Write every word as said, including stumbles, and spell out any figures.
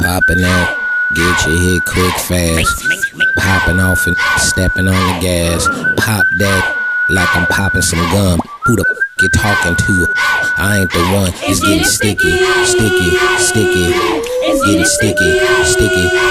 Popping out, get your hit quick fast. Popping off and stepping on the gas. Pop that like I'm popping some gum. Who the f you talking to? I ain't the one. It's getting sticky, sticky, sticky. Getting sticky, sticky.